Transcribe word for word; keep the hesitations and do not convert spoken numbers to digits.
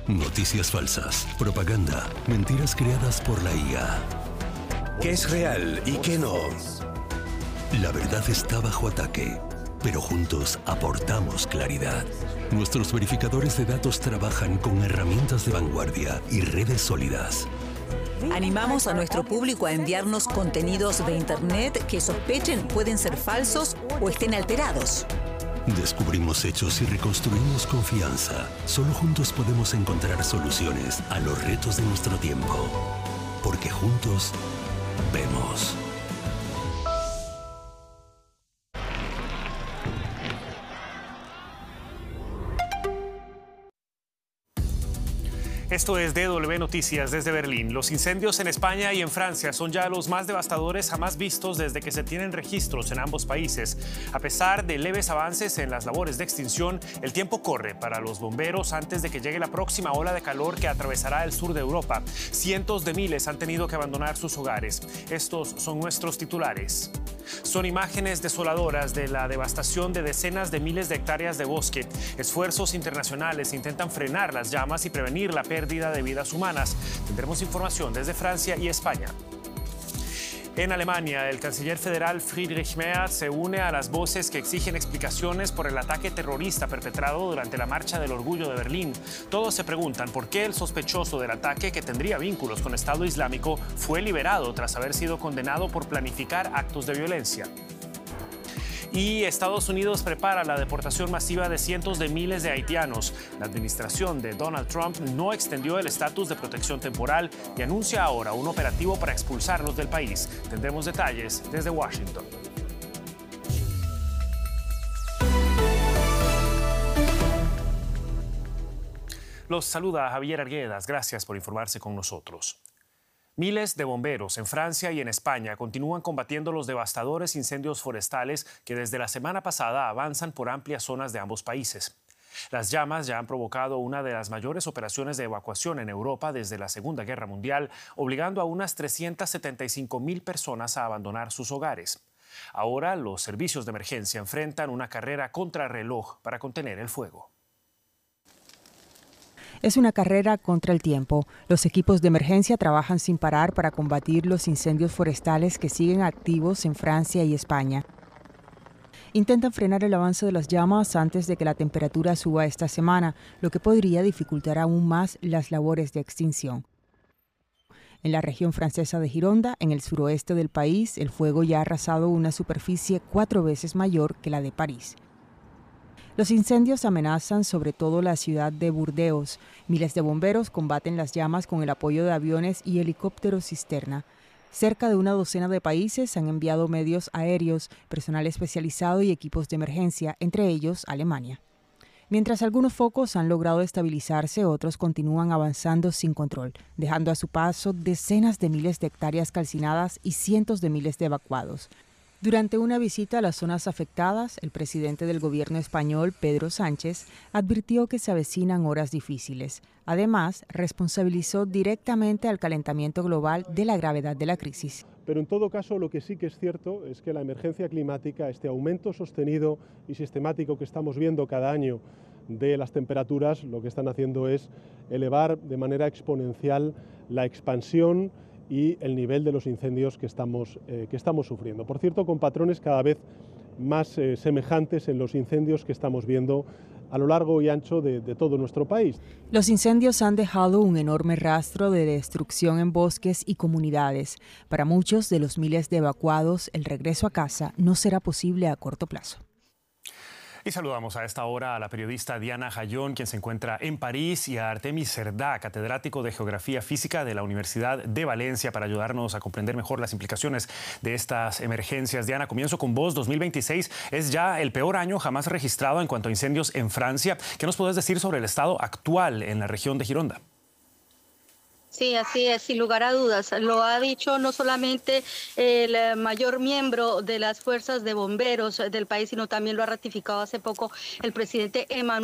Noticias falsas, propaganda, mentiras creadas por la I A. ¿Qué es real y qué no? La verdad está bajo ataque, pero juntos aportamos claridad. Nuestros verificadores de datos trabajan con herramientas de vanguardia y redes sólidas. Animamos a nuestro público a enviarnos contenidos de Internet que sospechen pueden ser falsos o estén alterados. Descubrimos hechos y reconstruimos confianza. Solo juntos podemos encontrar soluciones a los retos de nuestro tiempo. Porque juntos vemos. Esto es D W Noticias desde Berlín. Los incendios en España y en Francia son ya los más devastadores jamás vistos desde que se tienen registros en ambos países. A pesar de leves avances en las labores de extinción, el tiempo corre para los bomberos antes de que llegue la próxima ola de calor que atravesará el sur de Europa. Cientos de miles han tenido que abandonar sus hogares. Estos son nuestros titulares. Son imágenes desoladoras de la devastación de decenas de miles de hectáreas de bosque. Esfuerzos internacionales intentan frenar las llamas y prevenir la pérdida de vidas humanas. Tendremos información desde Francia y España. En Alemania, el canciller federal Friedrich Merz se une a las voces que exigen explicaciones por el ataque terrorista perpetrado durante la Marcha del Orgullo de Berlín. Todos se preguntan por qué el sospechoso del ataque, que tendría vínculos con Estado Islámico, fue liberado tras haber sido condenado por planificar actos de violencia. Y Estados Unidos prepara la deportación masiva de cientos de miles de haitianos. La administración de Donald Trump no extendió el estatus de protección temporal y anuncia ahora un operativo para expulsarlos del país. Tendremos detalles desde Washington. Los saluda Javier Arguedas. Gracias por informarse con nosotros. Miles de bomberos en Francia y en España continúan combatiendo los devastadores incendios forestales que desde la semana pasada avanzan por amplias zonas de ambos países. Las llamas ya han provocado una de las mayores operaciones de evacuación en Europa desde la Segunda Guerra Mundial, obligando a unas trescientas setenta y cinco mil personas a abandonar sus hogares. Ahora los servicios de emergencia enfrentan una carrera contrarreloj para contener el fuego. Es una carrera contra el tiempo. Los equipos de emergencia trabajan sin parar para combatir los incendios forestales que siguen activos en Francia y España. Intentan frenar el avance de las llamas antes de que la temperatura suba esta semana, lo que podría dificultar aún más las labores de extinción. En la región francesa de Gironda, en el suroeste del país, el fuego ya ha arrasado una superficie cuatro veces mayor que la de París. Los incendios amenazan sobre todo la ciudad de Burdeos. Miles de bomberos combaten las llamas con el apoyo de aviones y helicópteros cisterna. Cerca de una docena de países han enviado medios aéreos, personal especializado y equipos de emergencia, entre ellos Alemania. Mientras algunos focos han logrado estabilizarse, otros continúan avanzando sin control, dejando a su paso decenas de miles de hectáreas calcinadas y cientos de miles de evacuados. Durante una visita a las zonas afectadas, el presidente del gobierno español, Pedro Sánchez, advirtió que se avecinan horas difíciles. Además, responsabilizó directamente al calentamiento global de la gravedad de la crisis. Pero en todo caso, lo que sí que es cierto es que la emergencia climática, este aumento sostenido y sistemático que estamos viendo cada año de las temperaturas, lo que están haciendo es elevar de manera exponencial la expansión y el nivel de los incendios que estamos, eh, que estamos sufriendo. Por cierto, con patrones cada vez más eh, semejantes en los incendios que estamos viendo a lo largo y ancho de, de todo nuestro país. Los incendios han dejado un enorme rastro de destrucción en bosques y comunidades. Para muchos de los miles de evacuados, el regreso a casa no será posible a corto plazo. Y saludamos a esta hora a la periodista Diana Jayón, quien se encuentra en París, y a Artemis Cerdá, catedrático de Geografía Física de la Universidad de Valencia, para ayudarnos a comprender mejor las implicaciones de estas emergencias. Diana, comienzo con vos. dos mil veintiséis es ya el peor año jamás registrado en cuanto a incendios en Francia. ¿Qué nos puedes decir sobre el estado actual en la región de Gironda? Sí, así es, sin lugar a dudas. Lo ha dicho no solamente el mayor miembro de las fuerzas de bomberos del país, sino también lo ha ratificado hace poco el presidente Emmanuel